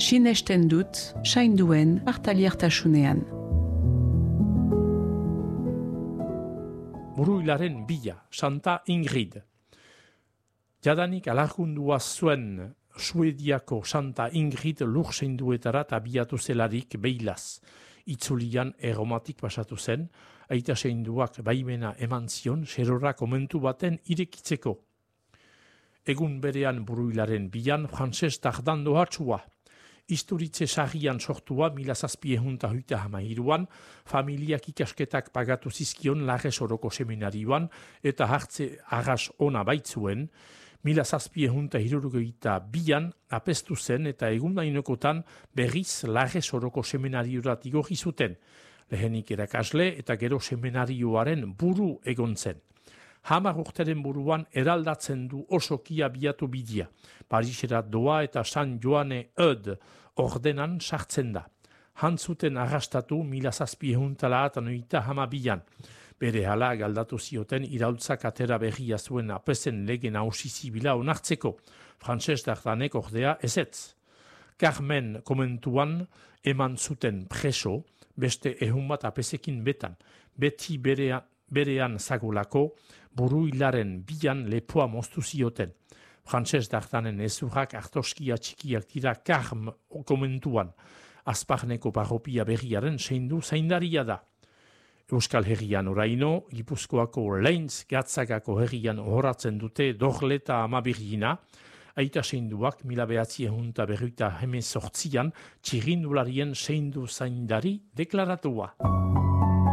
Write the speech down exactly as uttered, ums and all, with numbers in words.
sinesten dut, sainduen partaliertasunean. Buruilaren bila, Santa Ingrid. Jadanik alargundua zuen Suediako Santa Ingrid lursenduetara abiatu zelarik beilaz. Itzulian erromatik pasatu zen, aita seinduak baimena eman zion serora komentu baten irekitzeko. Egun berean Buruilaren bilan Frantses Dardando hatsua. Isturitze sagian sortua mila zazpiehunta huita hamairuan, familiak ikasketak pagatu zizkion Larres Oroko seminarioan eta hartze arras ona baitzuen, mila zazpiehunta hirurogeita bian apestu zen eta egundainokotan berriz Larres Oroko seminariorat igorri zuten, lehenik erakasle eta gero seminarioaren buru egon zen. Hamar urteren buruan eraldatzen du osoki abiatu bidia. Parisera doa eta San Joane Eud ordenan sartzen da. Hantzuten arrastatu mila zazpiehuntala eta hamabian. Bere hala galdatu zioten iraultzak atera berria zuen apezen lege nausi zibila onartzeko. Frantses Dardanek ordea ezetz. Carmen komentuan eman zuten preso, beste ehun bat apesekin betan. Beti berea berean zagolako, Buruilaren bilan lepoa moztu zioten. Frantses Dardanen ezurrak artoskia txikiak dira Karm komentuan. Azparneko parropia berriaren seindu zaindaria da. Euskal Herrian oraino, Gipuzkoako Leintz Gatzagako herrian horatzen dute Dorleta amabirgina, aita seinduak mila behatziehunta berruita hemezortzian txirindularien seindu zaindari deklaratua.